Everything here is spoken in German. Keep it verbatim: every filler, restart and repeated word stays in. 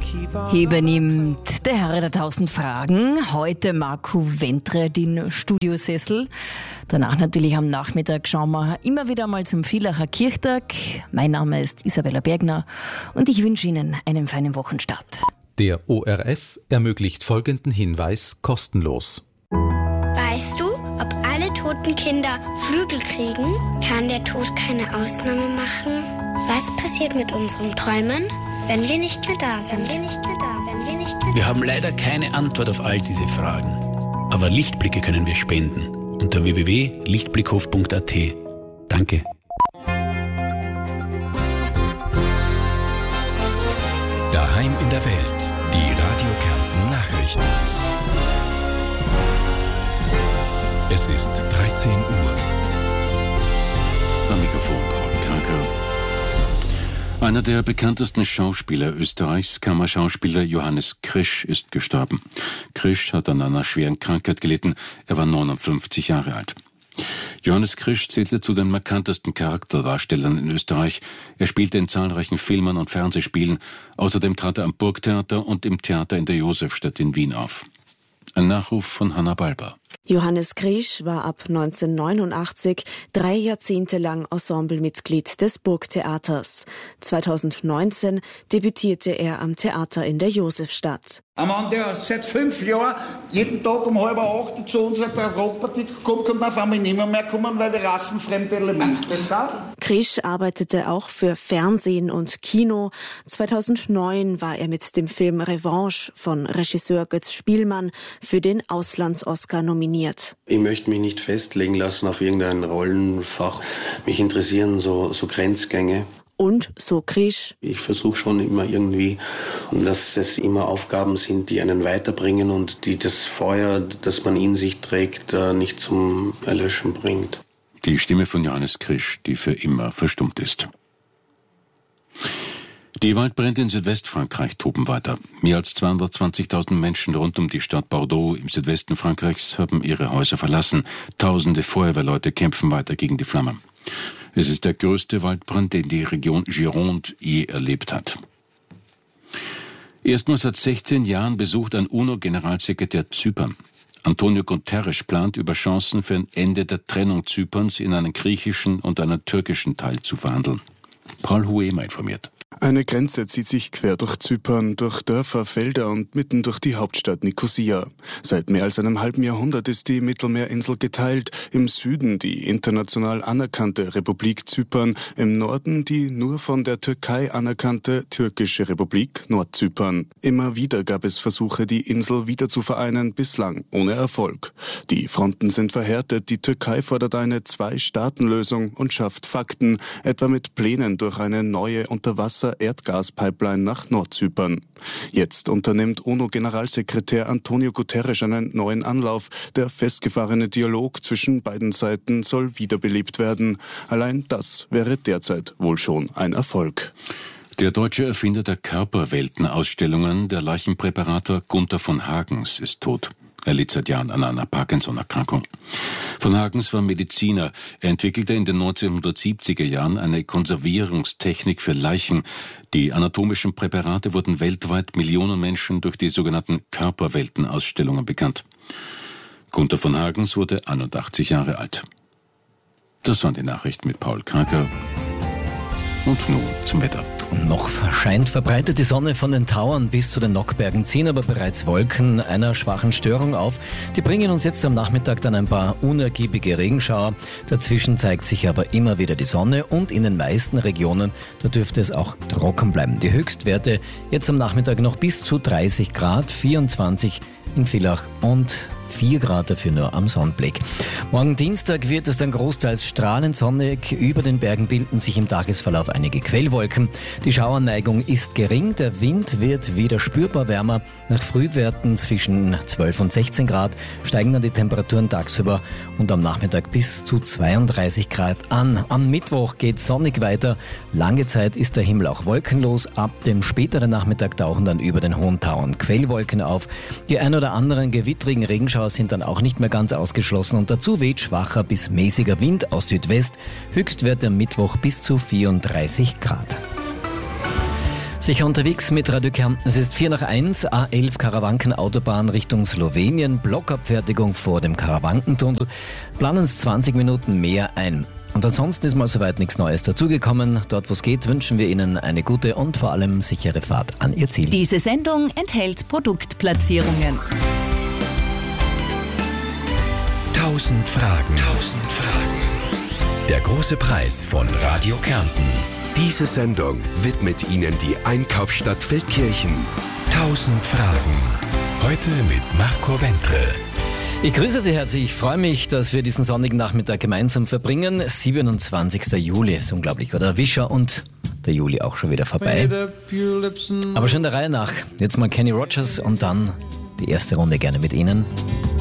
Hier nimmt der Herr der tausend Fragen. Heute Marco Ventre den Studiosessel. Danach natürlich am Nachmittag schauen wir immer wieder mal zum Villacher Kirchtag. Mein Name ist Isabella Bergner und ich wünsche Ihnen einen feinen Wochenstart. Der O R F ermöglicht folgenden Hinweis kostenlos. Weißt du, ob alle toten Kinder Flügel kriegen? Kann der Tod keine Ausnahme machen? Was passiert mit unseren Träumen, wenn wir nicht mehr da sind? Wenn wir nicht mehr da sind. Wenn wir nicht mehr Wir haben leider keine Antwort auf all diese Fragen. Aber Lichtblicke können wir spenden. Unter w w w punkt lichtblickhof punkt a t. Danke. Daheim in der Welt. Die Radio Kärnten Nachrichten. Es ist dreizehn Uhr. Am Mikrofon Paul Kranker. Einer der bekanntesten Schauspieler Österreichs, Kammerschauspieler Johannes Krisch, ist gestorben. Krisch hat an einer schweren Krankheit gelitten. Er war neunundfünfzig Jahre alt. Johannes Krisch zählte zu den markantesten Charakterdarstellern in Österreich. Er spielte in zahlreichen Filmen und Fernsehspielen. Außerdem trat er am Burgtheater und im Theater in der Josefstadt in Wien auf. Ein Nachruf von Hanna Balber. Johannes Krisch war ab neunzehnhundertneunundachtzig drei Jahrzehnte lang Ensemblemitglied des Burgtheaters. zweitausendneunzehn debütierte er am Theater in der Josefstadt. Ein Mann, der seit fünf Jahren jeden Tag um halb acht zu uns sagt, der Rockpartie kommt, kommt auf einmal nicht mehr, mehr kommen, weil wir rassenfremde Elemente sind. Krisch arbeitete auch für Fernsehen und Kino. zweitausendneun war er mit dem Film Revanche von Regisseur Götz Spielmann für den Auslands-Oscar nominiert. Ich möchte mich nicht festlegen lassen auf irgendein Rollenfach. Mich interessieren so, so Grenzgänge. Und so Krisch. Ich versuche schon immer irgendwie, dass es immer Aufgaben sind, die einen weiterbringen und die das Feuer, das man in sich trägt, nicht zum Erlöschen bringt. Die Stimme von Johannes Krisch, die für immer verstummt ist. Die Waldbrände in Südwestfrankreich toben weiter. Mehr als zweihundertzwanzigtausend Menschen rund um die Stadt Bordeaux im Südwesten Frankreichs haben ihre Häuser verlassen. Tausende Feuerwehrleute kämpfen weiter gegen die Flammen. Es ist der größte Waldbrand, den die Region Gironde je erlebt hat. Erstmals seit sechzehn Jahren besucht ein UNO-Generalsekretär Zypern. Antonio Guterres plant, über Chancen für ein Ende der Trennung Zyperns in einen griechischen und einen türkischen Teil zu verhandeln. Paul Huema informiert. Eine Grenze zieht sich quer durch Zypern, durch Dörfer, Felder und mitten durch die Hauptstadt Nikosia. Seit mehr als einem halben Jahrhundert ist die Mittelmeerinsel geteilt. Im Süden die international anerkannte Republik Zypern, im Norden die nur von der Türkei anerkannte türkische Republik Nordzypern. Immer wieder gab es Versuche, die Insel wieder zu vereinen, bislang ohne Erfolg. Die Fronten sind verhärtet, die Türkei fordert eine Zwei-Staaten-Lösung und schafft Fakten, etwa mit Plänen durch eine neue Unterwasser Erdgaspipeline nach Nordzypern. Jetzt unternimmt UNO-Generalsekretär Antonio Guterres einen neuen Anlauf. Der festgefahrene Dialog zwischen beiden Seiten soll wiederbelebt werden. Allein das wäre derzeit wohl schon ein Erfolg. Der deutsche Erfinder der Körperwelten-Ausstellungen, der Leichenpräparator Gunther von Hagens, ist tot. Er litt seit Jahren an einer Parkinson-Erkrankung. Von Hagens war Mediziner. Er entwickelte in den neunzehnhundertsiebziger Jahren eine Konservierungstechnik für Leichen. Die anatomischen Präparate wurden weltweit Millionen Menschen durch die sogenannten Körperwelten-Ausstellungen bekannt. Gunther von Hagens wurde einundachtzig Jahre alt. Das waren die Nachrichten mit Paul Kranker. Und nun zum Wetter. Noch scheint verbreitet die Sonne von den Tauern bis zu den Nockbergen, ziehen aber bereits Wolken einer schwachen Störung auf. Die bringen uns jetzt am Nachmittag dann ein paar unergiebige Regenschauer. Dazwischen zeigt sich aber immer wieder die Sonne und in den meisten Regionen, da dürfte es auch trocken bleiben. Die Höchstwerte jetzt am Nachmittag noch bis zu dreißig Grad, vierundzwanzig in Villach und vier Grad dafür nur am Sonnenblick. Morgen Dienstag wird es dann großteils strahlend sonnig. Über den Bergen bilden sich im Tagesverlauf einige Quellwolken. Die Schauerneigung ist gering. Der Wind wird wieder spürbar wärmer. Nach Frühwerten zwischen zwölf und sechzehn Grad steigen dann die Temperaturen tagsüber und am Nachmittag bis zu zweiunddreißig Grad an. Am Mittwoch geht sonnig weiter. Lange Zeit ist der Himmel auch wolkenlos. Ab dem späteren Nachmittag tauchen dann über den hohen Tauern Quellwolken auf. Die ein oder anderen gewittrigen Regenschauer sind dann auch nicht mehr ganz ausgeschlossen und dazu weht schwacher bis mäßiger Wind aus Südwest. Höchstwerte am Mittwoch bis zu vierunddreißig Grad. Sicher unterwegs mit Radio Kärnten. Es ist vier nach eins, A elf Karawanken-Autobahn Richtung Slowenien, Blockabfertigung vor dem Karawankentunnel. Planen es zwanzig Minuten mehr ein. Und ansonsten ist mal soweit nichts Neues dazugekommen. Dort, wo es geht, wünschen wir Ihnen eine gute und vor allem sichere Fahrt an Ihr Ziel. Diese Sendung enthält Produktplatzierungen. Tausend Fragen. Tausend Fragen. Der große Preis von Radio Kärnten. Diese Sendung widmet Ihnen die Einkaufsstadt Feldkirchen. Tausend Fragen. Heute mit Marco Ventre. Ich grüße Sie herzlich. Ich freue mich, dass wir diesen sonnigen Nachmittag gemeinsam verbringen. siebenundzwanzigster Juli, ist unglaublich, oder? Wischer und der Juli auch schon wieder vorbei. Aber schon der Reihe nach. Jetzt mal Kenny Rogers und dann die erste Runde gerne mit Ihnen.